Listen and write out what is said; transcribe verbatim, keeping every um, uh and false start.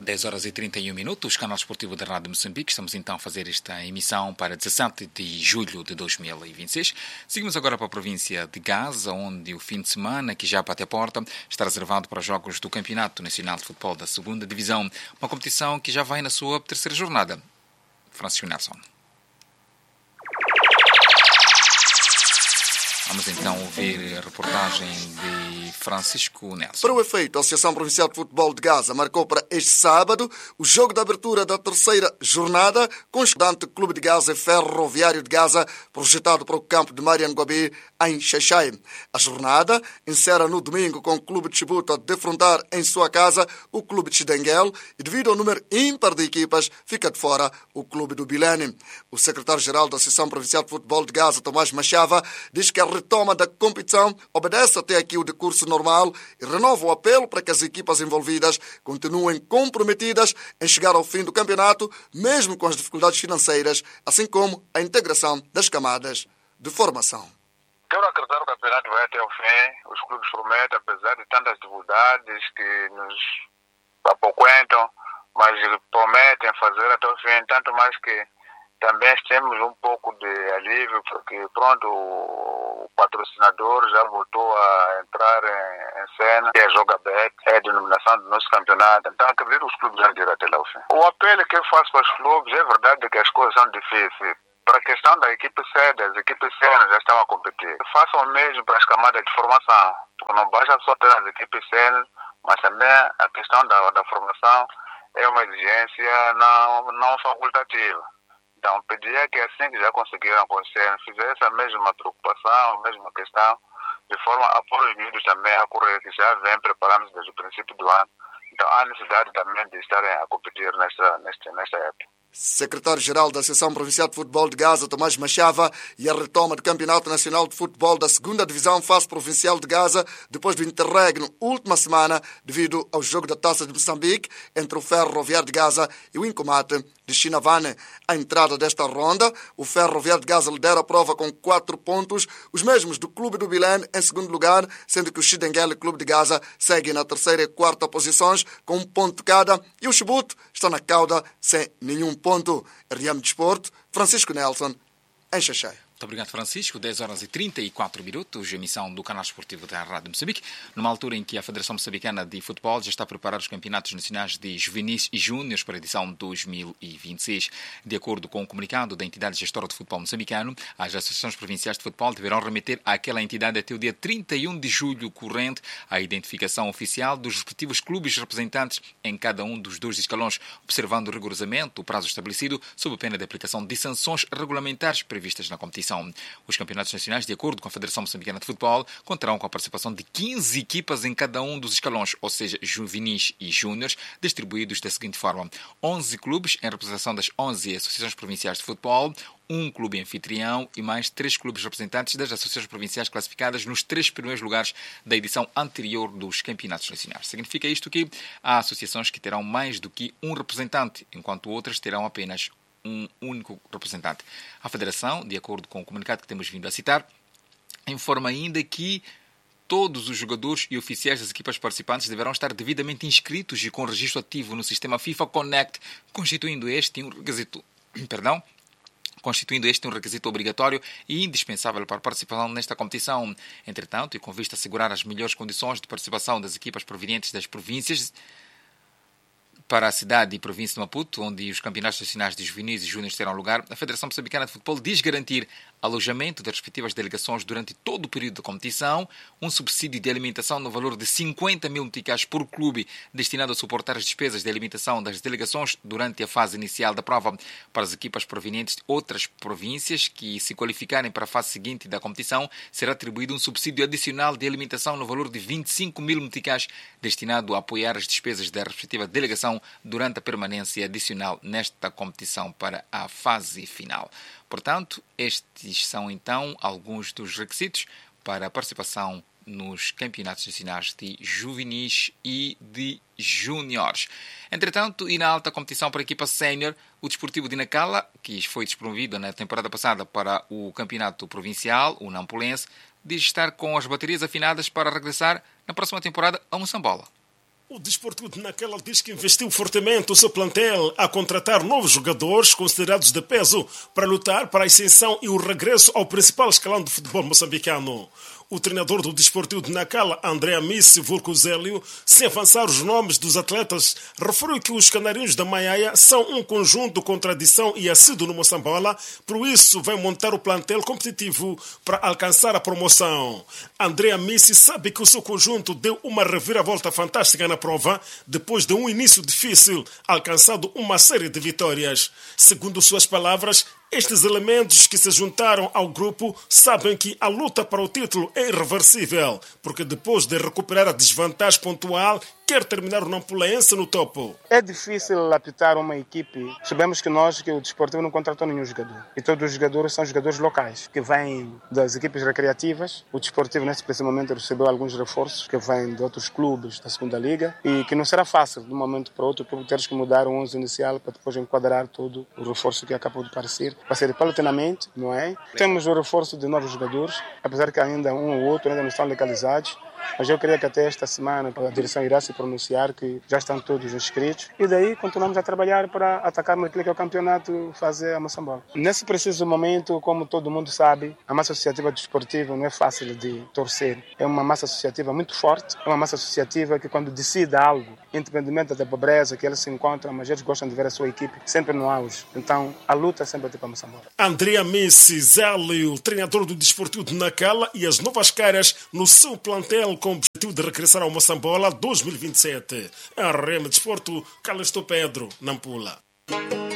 dez horas e trinta e um minutos, canal esportivo da Rádio Moçambique. Estamos então a fazer esta emissão para dezassete de julho de dois mil e vinte e seis. Seguimos agora para a província de Gaza, onde o fim de semana, que já bate a porta, está reservado para jogos do Campeonato Nacional de Futebol da segunda Divisão, uma competição que já vai na sua terceira jornada. Francisco Nelson. Vamos então ouvir a reportagem de Francisco Nelson. Para o efeito, a Associação Provincial de Futebol de Gaza marcou para este sábado o jogo de abertura da terceira jornada com o estudante Clube de Gaza e Ferroviário de Gaza, projetado para o campo de Marian Gobi, em Xaixai. A jornada encerra no domingo com o Clube de Chibuta a defrontar em sua casa o Clube de Chidenguel e, devido ao número ímpar de equipas, fica de fora o Clube do Bilene. O secretário-geral da Associação Provincial de Futebol de Gaza, Tomás Machava, diz que a retoma da competição obedece até aqui o decurso normal e renova o apelo para que as equipas envolvidas continuem comprometidas em chegar ao fim do campeonato, mesmo com as dificuldades financeiras, assim como a integração das camadas de formação. Quero acreditar que o campeonato vai até o fim. Os clubes prometem, apesar de tantas dificuldades que nos apoquentam, mas prometem fazer até o fim, tanto mais que também temos um pouco de alívio, porque pronto, o patrocinador já voltou a entrar em, em cena, que é a Jogabet, é a denominação do nosso campeonato. Então acredito que os clubes vão ir até lá ao fim. O apelo que eu faço para os clubes, é verdade que as coisas são difíceis. Para a questão da equipe sede, as equipes sêniores já estão a competir. Façam o mesmo para as camadas de formação. Não basta só ter as equipes sêniores, mas também a questão da, da formação é uma exigência não, não facultativa. Então, pedia que assim que já conseguiram acontecer, fizesse a mesma preocupação, a mesma questão, de forma a pôr os miúdos também a correr, que já vem preparando desde o princípio do ano. Então, há necessidade também de estarem a competir nesta, nesta, nesta época. Secretário-Geral da Associação Provincial de Futebol de Gaza, Tomás Machava, e a retoma do Campeonato Nacional de Futebol da segunda Divisão Fase Provincial de Gaza, depois do interregno última semana, devido ao jogo da Taça de Moçambique entre o Ferroviário de Gaza e o Incomate de Chinavane. À entrada desta ronda, o Ferroviário de Gaza lidera a prova com quatro pontos, os mesmos do Clube do Bilene em segundo lugar, sendo que o Chidenguel e o Clube de Gaza seguem na terceira e quarta posições com um ponto cada, e o Chibuto está na cauda sem nenhum ponto. R M Desporto, Francisco Nelson, em Xaixai. Muito obrigado, Francisco. dez horas e trinta e quatro minutos, emissão do canal esportivo da Rádio Moçambique, numa altura em que a Federação Moçambicana de Futebol já está a preparar os campeonatos nacionais de juvenis e júniores para a edição dois mil e vinte e seis. De acordo com o comunicado da entidade gestora de futebol moçambicano, as associações provinciais de futebol deverão remeter àquela entidade até o dia trinta e um de julho corrente a identificação oficial dos respectivos clubes representantes em cada um dos dois escalões, observando rigorosamente o prazo estabelecido, sob pena de aplicação de sanções regulamentares previstas na competição. Os campeonatos nacionais, de acordo com a Federação Moçambicana de Futebol, contarão com a participação de quinze equipas em cada um dos escalões, ou seja, juvenis e júniores, distribuídos da seguinte forma: onze clubes em representação das onze associações provinciais de futebol, um clube anfitrião e mais três clubes representantes das associações provinciais classificadas nos três primeiros lugares da edição anterior dos campeonatos nacionais. Significa isto que há associações que terão mais do que um representante, enquanto outras terão apenas um único representante. A Federação, de acordo com o comunicado que temos vindo a citar, informa ainda que todos os jogadores e oficiais das equipas participantes deverão estar devidamente inscritos e com registro ativo no sistema FIFA Connect, constituindo este um requisito, perdão, constituindo este um requisito obrigatório e indispensável para a participação nesta competição. Entretanto, e com vista a assegurar as melhores condições de participação das equipas provenientes das províncias para a cidade e província de Maputo, onde os campeonatos nacionais de juvenis e júniores terão lugar, a Federação Moçambicana de Futebol diz garantir alojamento das respectivas delegações durante todo o período da competição, um subsídio de alimentação no valor de cinquenta mil meticais por clube, destinado a suportar as despesas de alimentação das delegações durante a fase inicial da prova. Para as equipas provenientes de outras províncias que se qualificarem para a fase seguinte da competição, será atribuído um subsídio adicional de alimentação no valor de vinte e cinco mil meticais, destinado a apoiar as despesas da respectiva delegação durante a permanência adicional nesta competição para a fase final. Portanto, estes são então alguns dos requisitos para a participação nos campeonatos nacionais de juvenis e de júniores. Entretanto, e na alta competição para a equipa sénior, o Desportivo de Nacala, que foi despromovido na temporada passada para o campeonato provincial, o Nampulense, diz estar com as baterias afinadas para regressar na próxima temporada a Moçambola. O Desportivo de Nacala diz que investiu fortemente o seu plantel a contratar novos jogadores considerados de peso para lutar para a ascensão e o regresso ao principal escalão do futebol moçambicano. O treinador do Desportivo de Nacala, André Amissi Vulco Zélio, sem avançar os nomes dos atletas, referiu que os canarinhos da Maiaia são um conjunto com tradição e assíduo no Moçambola, por isso vai montar o plantel competitivo para alcançar a promoção. André Amissi sabe que o seu conjunto deu uma reviravolta fantástica na prova, depois de um início difícil, alcançando uma série de vitórias. Segundo suas palavras, estes elementos que se juntaram ao grupo sabem que a luta para o título é irreversível, porque depois de recuperar a desvantagem pontual, quer terminar o Nampulense no topo. É difícil apitar uma equipe. Sabemos que nós, que o Desportivo não contratou nenhum jogador. E todos os jogadores são jogadores locais, que vêm das equipes recreativas. O Desportivo, nesse preciso momento, recebeu alguns reforços que vêm de outros clubes da segunda Liga e que não será fácil, de um momento para o outro, por teres que mudar o onze inicial para depois enquadrar todo o reforço que acabou de aparecer. Vai ser paulatinamente, não é? Temos o reforço de novos jogadores, apesar que ainda um ou outro ainda não estão localizados. Mas eu queria que até esta semana a direção irá se pronunciar que já estão todos inscritos e daí continuamos a trabalhar para atacarmos aquilo que é o campeonato fazer a Moçambola. Nesse preciso momento, como todo mundo sabe, a massa associativa do Desportivo não é fácil de torcer. É uma massa associativa muito forte, é uma massa associativa que quando decide algo, independentemente da pobreza que eles se encontram, mas eles gostam de ver a sua equipe sempre no auge. Então, a luta sempre é para a Moçambola. André Amissi Zélio, treinador do Desportivo de Nacala, e as novas caras no seu plantel com o objetivo de regressar ao Moçambola dois mil e vinte e sete. A R M Desporto, Calixto Pedro, Nampula.